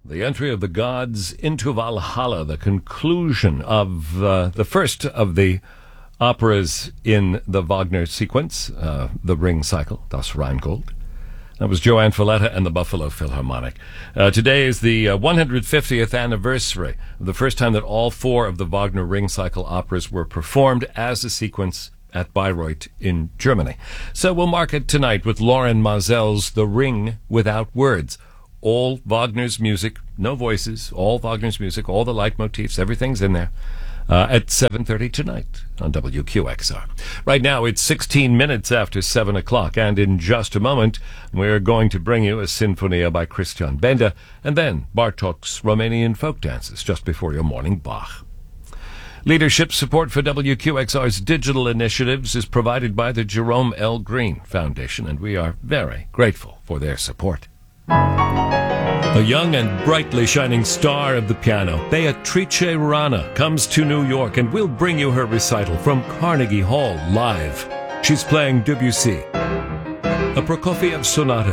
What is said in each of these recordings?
The entry of the gods into Valhalla, the conclusion of the first of the operas in the Wagner sequence, the Ring Cycle, Das Rheingold. That was Joanne Falletta and the Buffalo Philharmonic. Today is the 150th anniversary of the first time that all four of the Wagner Ring Cycle operas were performed as a sequence at Bayreuth in Germany. So we'll mark it tonight with Lorin Maazel's The Ring Without Words. All Wagner's music, no voices, all Wagner's music, all the leitmotifs, everything's in there. At 7:30 tonight on WQXR. Right now, it's 16 minutes after 7 o'clock, and in just a moment, we're going to bring you a Sinfonia by Christian Benda, and then Bartok's Romanian folk dances just before your morning Bach. Leadership support for WQXR's digital initiatives is provided by the Jerome L. Green Foundation, and we are very grateful for their support. A young and brightly shining star of the piano, Beatrice Rana, comes to New York and will bring you her recital from Carnegie Hall live. She's playing Debussy, a Prokofiev sonata,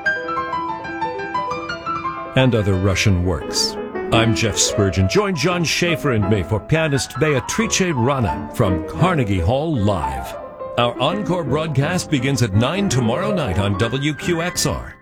and other Russian works. I'm Jeff Spurgeon. Join John Schaefer and me for pianist Beatrice Rana from Carnegie Hall live. Our encore broadcast begins at 9 tomorrow night on WQXR.